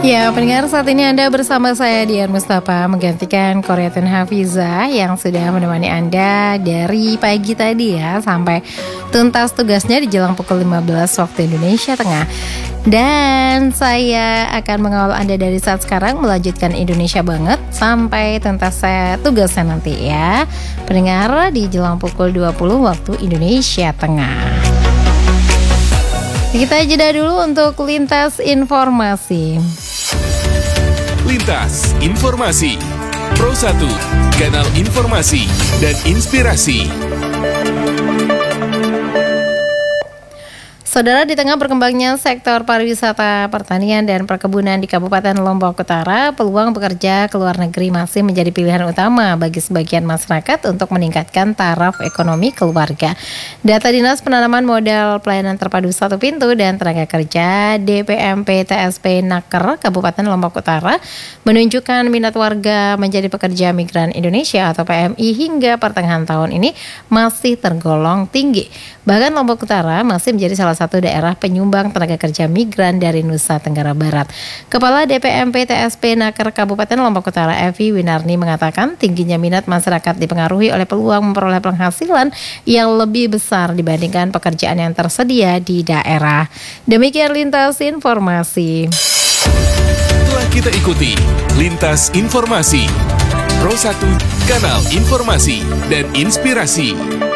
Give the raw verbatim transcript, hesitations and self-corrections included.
Ya, pendengar, saat ini Anda bersama saya Dian Mustafa menggantikan Koreatun Hafiza yang sudah menemani Anda dari pagi tadi ya sampai tuntas tugasnya di jelang pukul lima belas waktu Indonesia Tengah. Dan saya akan mengawal Anda dari saat sekarang melanjutkan Indonesia Banget sampai tuntas saya tugasnya nanti ya. Pendengar, di jelang pukul dua puluh waktu Indonesia Tengah. Kita jeda dulu untuk lintas informasi. Lintas Informasi Pro satu, kanal informasi dan inspirasi. Saudara, di tengah berkembangnya sektor pariwisata, pertanian, dan perkebunan di Kabupaten Lombok Utara, peluang bekerja ke luar negeri masih menjadi pilihan utama bagi sebagian masyarakat untuk meningkatkan taraf ekonomi keluarga. Data Dinas Penanaman Modal Pelayanan Terpadu Satu Pintu dan Tenaga Kerja D P M P T S P Naker Kabupaten Lombok Utara menunjukkan minat warga menjadi pekerja migran Indonesia atau P M I hingga pertengahan tahun ini masih tergolong tinggi. Bahkan Lombok Utara masih menjadi salah satu daerah penyumbang tenaga kerja migran dari Nusa Tenggara Barat. Kepala D P M P T S P Naker Kabupaten Lombok Utara Evi Winarni mengatakan tingginya minat masyarakat dipengaruhi oleh peluang memperoleh penghasilan yang lebih besar dibandingkan pekerjaan yang tersedia di daerah. Demikian lintas informasi. Telah kita ikuti Lintas Informasi Pro satu, kanal informasi dan inspirasi.